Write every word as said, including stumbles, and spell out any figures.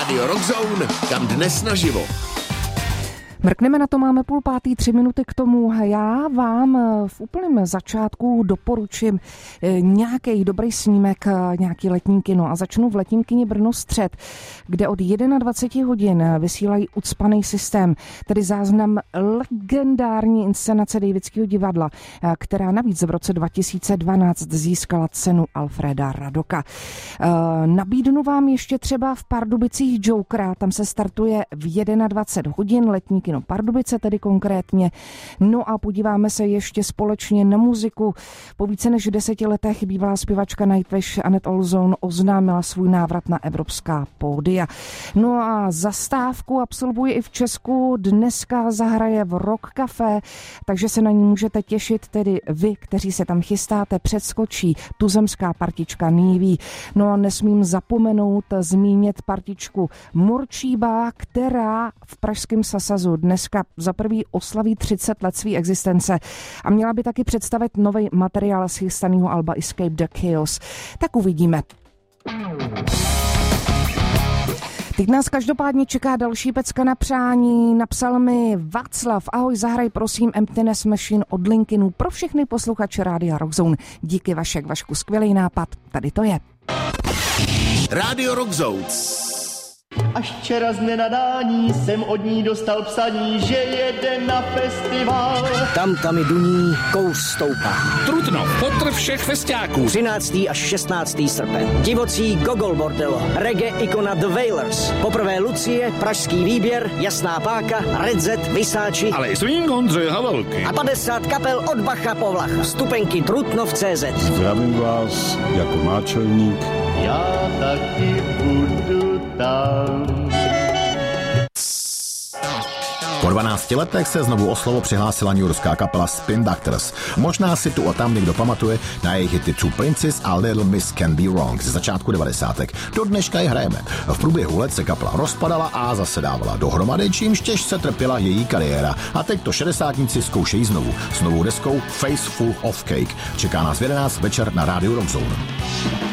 Rádio Rockzone, kam dnes naživo. Mrkneme na to, máme půl pátý, tři minuty k tomu. Já vám v úplném začátku doporučím nějaký dobrý snímek, nějaký letní kino a začnu v letním kině Brno Střed, kde od dvacet jedna hodin vysílají Ucpaný systém, tedy záznam legendární inscenace Davidského divadla, která navíc v roce dva tisíce dvanáct získala cenu Alfreda Radoka. Nabídnu vám ještě třeba v Pardubicích Jokera, tam se startuje v dvacet jedna hodin letní kino Pardubice tedy konkrétně. No a podíváme se ještě společně na muziku. Po více než deseti letech bývalá zpěvačka Nightwish Annette Olzon oznámila svůj návrat na evropská pódia. No a zastávku absolvuje i v Česku. Dneska zahraje v Rock Café, takže se na ní můžete těšit, tedy vy, kteří se tam chystáte, předskočí tuzemská partička Nýví. No a nesmím zapomenout zmínit partičku Morčíba, která v pražském Sasazu dneska za prvý oslaví třicet let své existence a měla by taky představit nový materiál z chystaného alba Escape the Chaos. Tak uvidíme. Teď nás každopádně čeká další pecka na přání. Napsal mi Václav: ahoj, zahraj prosím Emptiness Machine od Linkinu pro všechny posluchače Rádia Rockzone. Díky, Vašek, Vašku, skvělý nápad. Tady to je. Rádio Rockzone. Až včera z nenadání jsem od ní dostal psaní, že jede na festival. Tam tam i duní, kouř stoupá. Trutnov, potr všech festiáků. třináctého až šestnáctého srpen. Divocí Gogol Bordelo, reggae ikona The Wailers. Poprvé Lucie, pražský výběr, Jasná páka, Redzet, Vysáči. Ale i swing Ondřeje Havelky. A padesát kapel od Bacha po Vlacha. Vstupenky Trutnov tečka cé zet. Zdravím vás jako náčelník. Já taky budu tam. Po dvanácti letech se znovu o slovo přihlásila newyorská kapela Spin Doctors. Možná si tu a tam někdo pamatuje na jejich hity Two Princes a Little Miss Can Be Wrong ze začátku devadesátek. Do dneška je hrajeme. V průběhu let se kapela rozpadala a zase dávala dohromady, čímž těžce trpěla její kariéra. A teď to šedesátníci zkoušejí znovu. S novou deskou Face Full of Cake. Čeká nás v jedenáct večer na Rádiu Rockzone.